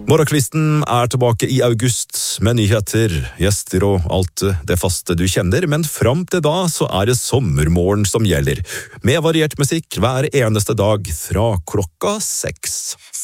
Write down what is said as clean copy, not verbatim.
Morgenkvisten tilbake i august med nyheter, gjester og alt det faste du kjenner, men fram til da så det sommermorgen som gjelder, med variert musikk hver eneste dag fra klokka 6.